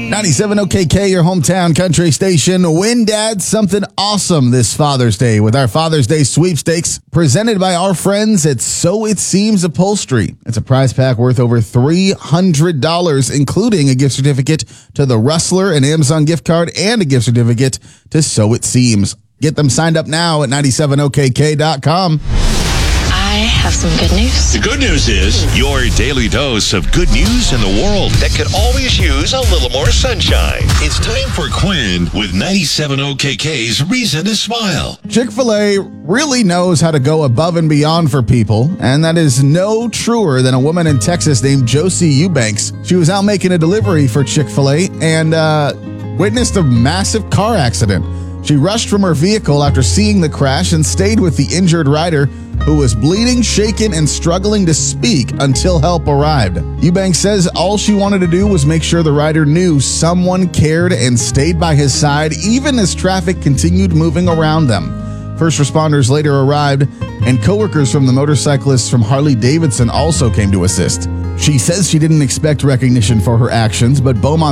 97 OKK, your hometown country station. Win Dad something awesome this Father's Day with our Father's Day sweepstakes presented by our friends at So It Seems Upholstery. It's a prize pack worth over $300, including a gift certificate to the Rustler, an Amazon gift card, and a gift certificate to So It Seems. Get them signed up now at 97okk.com. I have some good news. The good news is your daily dose of good news in the world that could always use a little more sunshine. It's time for Quinn with 97 OKK's Reason to Smile. Chick-fil-A really knows how to go above and beyond for people, and that is no truer than a woman in Texas named Josie Eubanks. She was out making a delivery for Chick-fil-A and witnessed a massive car accident. She rushed from her vehicle after seeing the crash and stayed with the injured rider, who was bleeding, shaken, and struggling to speak until help arrived. Eubanks says all she wanted to do was make sure the rider knew someone cared and stayed by his side, even as traffic continued moving around them. First responders later arrived, and coworkers from the motorcyclists from Harley-Davidson also came to assist. She says she didn't expect recognition for her actions, but Beaumont